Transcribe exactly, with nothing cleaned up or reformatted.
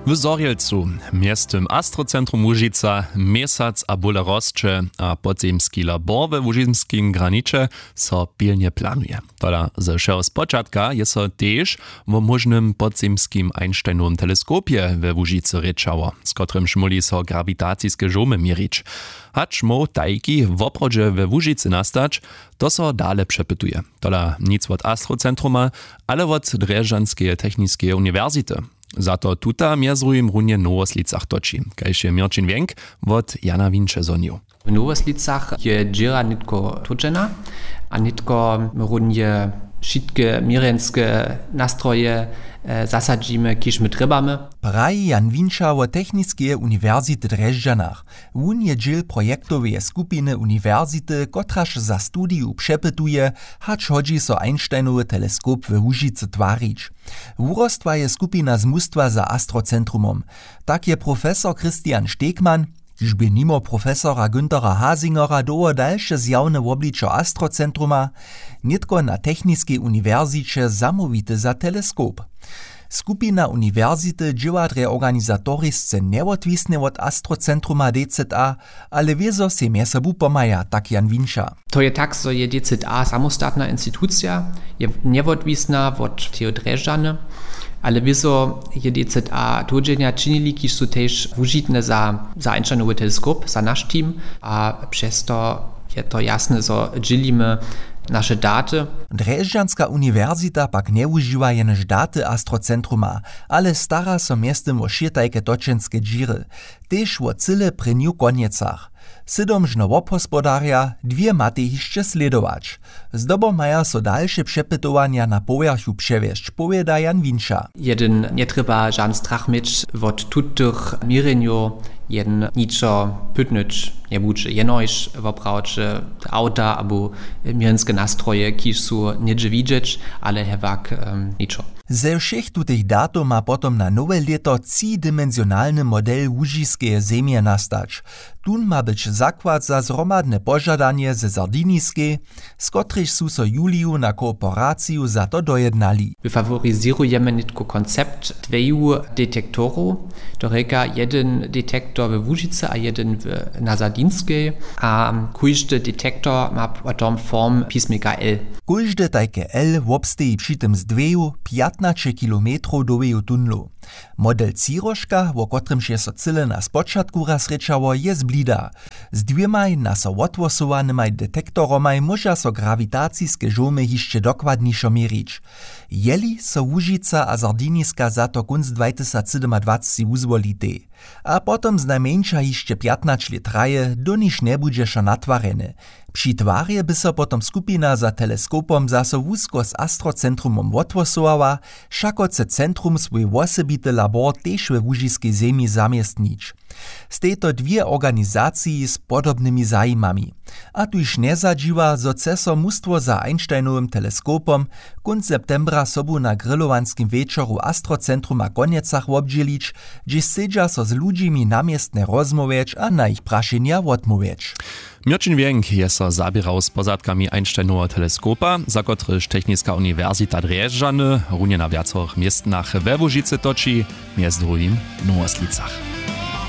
W Zorielcu, miestem Astrocentrum Łužica, Miesac a bóle rostcze, a podzemski labor we łužickim granicze so pilnie planuje. Tola ze všeho spočatka je so tež o možnym podzemskim Einsteinovym teleskopie we Łužicy rečało, z kotrym šmuli so grawitacijske žomy mirić. Hacz mo tajki w oprodze we Łužicy nastać, to so dale przepytuje. Tola nic od Astrocentruma, ale od Drežanskeje techniskeje uniwersity. Za to tuta mjezrujem runje Nowoslicach toči, kajž je Mirčin Wenk od Jana Winče zonił. W Nowoslicach je dżera nitko točena, a nitko runje wszystkie mirenske nastroje e, zasadzimy, kiż my trebamy. Praji Jan Winča o Techniskeje uniwersity Drežďanach. Wun je dżil projektowej skupiny uniwersity, kotraż za studiu przepytuje, hacz chodzi so Einsteinowy teleskop we Łužicy twarić. Wurostwa je skupina z mustwa za Astrocentrumom. Tak je profesor Christian Stegmann, kiż by nimo profesora Günthera Hasingera doło dalsze zjawne wobliczo Astrocentruma, nitko na Techniskiej uniwersycie zamówity za teleskop. Skupina uniwersity dzieła dre organizatorisce nieodwisne od Astrocentruma D Z A, ale wiezo se mie sobu pomaja, tak Jan Winča. To je tak, so je D Z A samostatna instytucja, je nieodwisna od teo Drežďany, ale wieso je D Z A dodżenia czynili, kiż su też wužitne za, za Einsteinowy teleskop, za nasz team, a przez to je to jasne, so dzielimy nasze daty. Drežďanská uniwersita pak neužiwa jenež daty Astrocentruma, ale stara so miestem o širtajke točenske džiry, tež o cyle pryniu koniecach. Sydomžno obhospodarja, dwie maty hišće sledować. Zdobo maja so dalsze przepytowania na powerchu przewieźć, powiada Jan Winča. Jeden nie trzeba żaden strach mieć od tutych mirenju, jeden niczo pytnyć nie buczy. Jenoś woprawcze auta albo mirenske nastroje, kiż su niedzie widzieć, ale hewak um, niczo. Ze všech tutych datów ma potom na nowe leto tridimensjonalny model łužiskeje zemje nastać. Tun ma być zakład za zromadne pożadanie ze Sardiniskiej, z których su so Juliju na kooperaciju za to dojednali. My favorizujemy nitko koncept dweju detektorów, to reka jeden detektor w Łužicy a jeden w, na Sardinskiej, a każdy detektor ma potom form pismika L. Każdy tajke L wobsteji przy tym z dweju piętnaście kilometrów doweju tunlu. Model Ciroška, o kotrym się so cyle na spočatku raz rečało, jest blida. Z dwiemaj na so otwosowanymaj detektoromaj może so grawitacijske žomy hišće dokładniejszo mierzyć. Jeli so Łužica a Sardiniska za to kunc dwa tysiące siedemnадцать uzwolite. A potom znajmniejsza hišće piętnaście let traje, do niż nie budżeszo natwarene. Przy twarje by so potom skupina za teleskopom zaso wusko z Astrocentrumom otwosowała, šakoce centrum swój osobity labor tež we łužiskej zemi zamiestnić. Z tejto dwie organizacji z podobnymi zajmami. A tuż nie zadziwa, zo ceso mustwo za Einsteinowym teleskopom kunc septembra sobu na grillowanskim wieczoru Astrocentruma Koniecach obdzielić, gdzie sedzia so z ludźmi namiestne rozmowieć a na ich praszenia odmowieć. Mirčin Wenk je so zabierał z pozadkami Einsteinowego teleskopa, za kotryż Techniska Uniwersita Drežďany runje na viacorych miestnach we Łužicy toči, między drugim w Nowoslicach.